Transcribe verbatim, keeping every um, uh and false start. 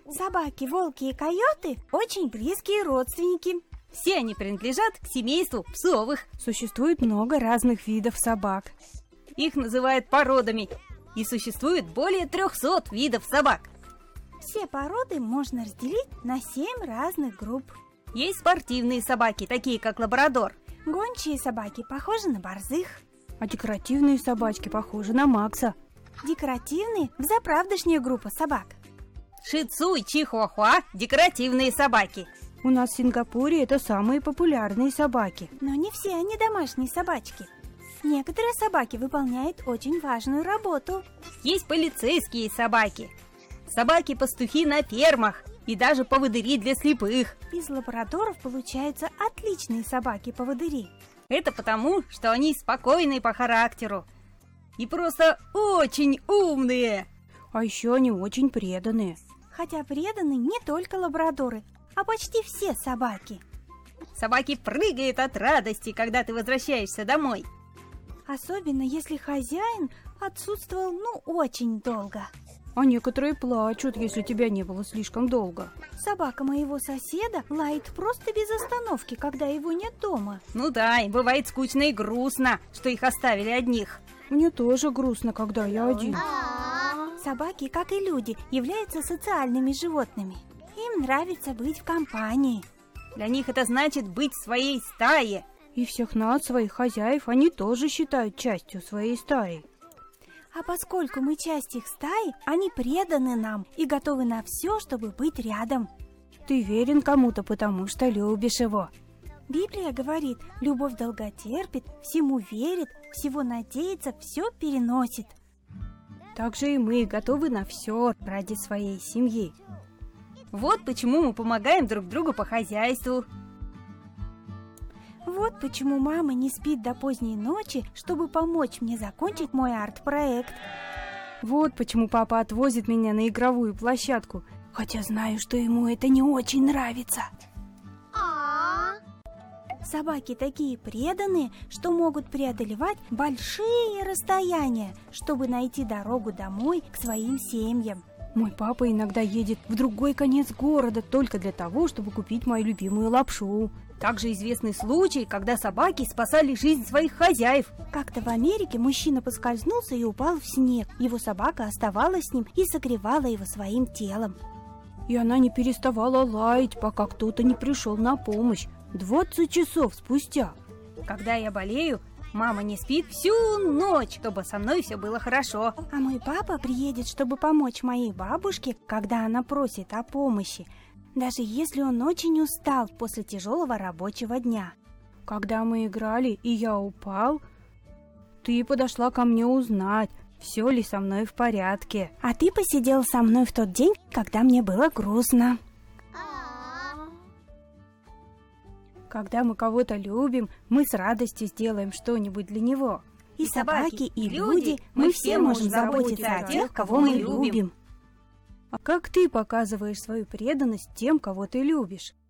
Собаки, волки и койоты очень близкие родственники. Все они принадлежат к семейству псовых. Существует много разных видов собак. Их называют породами. И существует более трехсот видов собак. Все породы можно разделить на семь разных групп. Есть спортивные собаки, такие как лабрадор. Гончие собаки похожи на борзых. А декоративные собачки похожи на Макса. Декоративные – взаправдышняя группа собак. Ши-тсу и чихуахуа – декоративные собаки. У нас в Сингапуре это самые популярные собаки. Но не все они домашние собачки. Некоторые собаки выполняют очень важную работу. Есть полицейские собаки, собаки-пастухи на фермах и даже поводыри для слепых. Из лабрадоров получаются отличные собаки-поводыри. Это потому, что они спокойные по характеру и просто очень умные. А еще они очень преданные. Хотя преданы не только лабрадоры, а почти все собаки. Собаки прыгают от радости, когда ты возвращаешься домой. Особенно если хозяин отсутствовал, ну, очень долго. А некоторые плачут, если тебя не было слишком долго. Собака моего соседа лает просто без остановки, когда его нет дома. Ну да, и бывает скучно и грустно, что их оставили одних. Мне тоже грустно, когда я один. Собаки, как и люди, являются социальными животными. Им нравится быть в компании. Для них это значит быть в своей стае. И всех нас, своих хозяев, они тоже считают частью своей стаи. А поскольку мы часть их стаи, они преданы нам и готовы на все, чтобы быть рядом. Ты верен кому-то, потому что любишь его. Библия говорит, любовь долготерпит, всему верит, всего надеется, все переносит. Так же и мы готовы на все ради своей семьи. Вот почему мы помогаем друг другу по хозяйству. Вот почему мама не спит до поздней ночи, чтобы помочь мне закончить мой арт-проект. Вот почему папа отвозит меня на игровую площадку, хотя знаю, что ему это не очень нравится. Собаки такие преданные, что могут преодолевать большие расстояния, чтобы найти дорогу домой к своим семьям. Мой папа иногда едет в другой конец города только для того, чтобы купить мою любимую лапшу. Также известны случаи, когда собаки спасали жизнь своих хозяев. Как-то в Америке мужчина поскользнулся и упал в снег. Его собака оставалась с ним и согревала его своим телом. И она не переставала лаять, пока кто-то не пришел на помощь. двадцать часов спустя. Когда я болею, мама не спит всю ночь, чтобы со мной все было хорошо. А мой папа приедет, чтобы помочь моей бабушке, когда она просит о помощи, даже если он очень устал после тяжелого рабочего дня. Когда мы играли, и я упал, ты подошла ко мне узнать, все ли со мной в порядке. А ты посидел со мной в тот день, когда мне было грустно. Когда мы кого-то любим, мы с радостью сделаем что-нибудь для него. И, И собаки, собаки, и и люди, люди, мы мы все все можем можем заботиться о тех, кого мы любим. А как ты показываешь свою преданность тем, кого ты любишь?